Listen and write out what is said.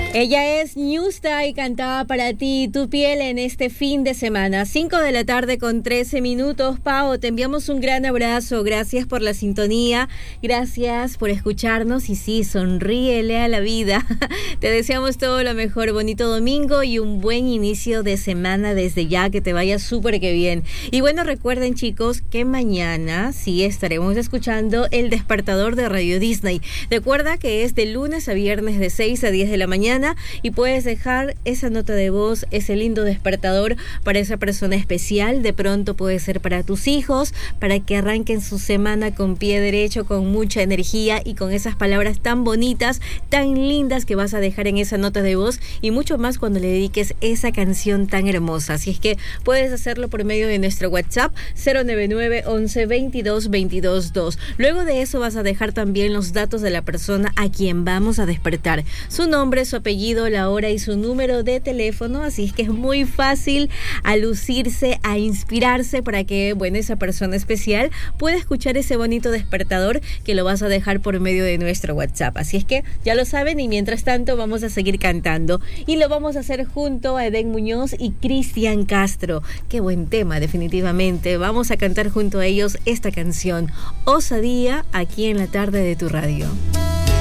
Ella es Ñusta y cantaba para ti Tu piel en este fin de semana. 5:13 p.m. Pau, te enviamos un gran abrazo. Gracias por la sintonía. Gracias por escucharnos. Y sí, sonríele a la vida. Te deseamos todo lo mejor. Bonito domingo y un buen inicio de semana desde ya. Que te vaya súper que bien. Y bueno, recuerden, chicos, que mañana sí estaremos escuchando El Despertador de Radio Disney. Recuerda que es de lunes a viernes de 6 a 10 de la mañana. Y puedes dejar esa nota de voz, ese lindo despertador para esa persona especial. De pronto puede ser para tus hijos, para que arranquen su semana con pie derecho, con mucha energía y con esas palabras tan bonitas, tan lindas que vas a dejar en esa nota de voz, y mucho más cuando le dediques esa canción tan hermosa. Así es que puedes hacerlo por medio de nuestro WhatsApp 099 11 22 22 2. Luego de eso vas a dejar también los datos de la persona a quien vamos a despertar, su nombre, su apellido, la hora y su número de teléfono. Así es que es muy fácil a lucirse, a inspirarse para que, bueno, esa persona especial pueda escuchar ese bonito despertador que lo vas a dejar por medio de nuestro WhatsApp. Así es que ya lo saben, y mientras tanto vamos a seguir cantando y lo vamos a hacer junto a Edén Muñoz y Cristian Castro. Qué buen tema, definitivamente. Vamos a cantar junto a ellos esta canción, Osadía, aquí en la tarde de tu radio.